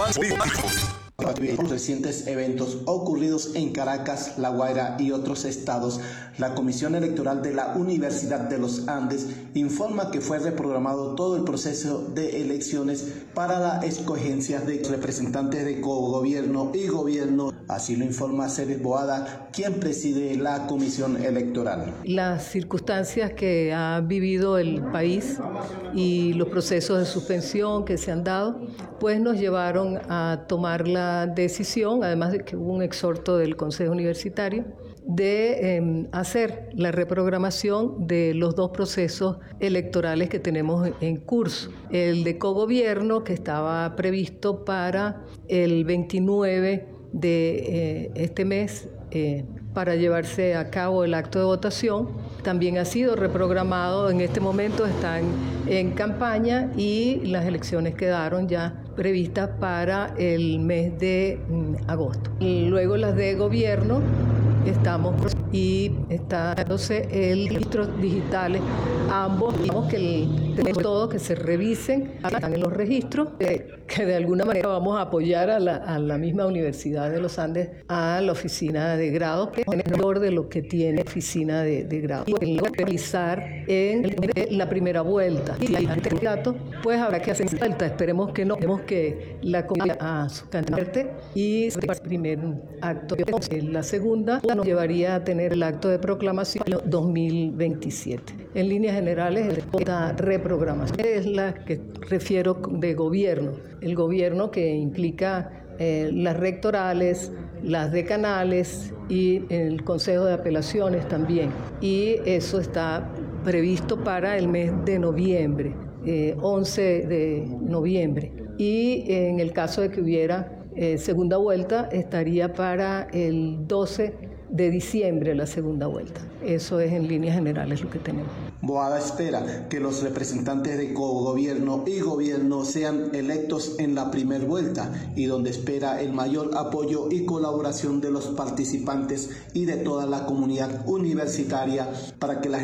Los recientes eventos ocurridos en Caracas, La Guaira y otros estados, la Comisión Electoral de la Universidad de los Andes informa que fue reprogramado todo el proceso de elecciones para la escogencia de representantes de cogobierno y gobierno. Así lo informa Ceres Boada, quien preside la Comisión Electoral. Las circunstancias que ha vivido el país y los procesos de suspensión que se han dado, pues nos llevaron a tomar la decisión, además de que hubo un exhorto del Consejo Universitario, de hacer la reprogramación de los dos procesos electorales que tenemos en curso. El de cogobierno, que estaba previsto para el 29 de este mes, para llevarse a cabo el acto de votación, también ha sido reprogramado. En este momento están en campaña y las elecciones quedaron ya previstas para el mes de agosto. Luego las de gobierno estamos y está dándose el registros digitales, ambos, digamos que se revisen, están en los registros, que de alguna manera vamos a apoyar a la misma Universidad de los Andes, a la oficina de grado, que es el mejor de lo que tiene oficina de grado. Y realizar en la primera vuelta. Y ante el dato, pues habrá que hacer vuelta. Esperemos que no, esperemos que la comida a su cantante y el primer acto. La segunda nos llevaría a tener el acto de proclamación 2027. En líneas generales, esta reprogramación es la que refiero de gobierno. El gobierno que implica las rectorales, las decanales y el Consejo de Apelaciones también. Y eso está previsto para el mes de noviembre, 11 de noviembre. Y en el caso de que hubiera segunda vuelta, estaría para el 12 de diciembre la segunda vuelta. Eso es en líneas generales lo que tenemos. Boada espera que los representantes de cogobierno y gobierno sean electos en la primera vuelta y donde espera el mayor apoyo y colaboración de los participantes y de toda la comunidad universitaria para que la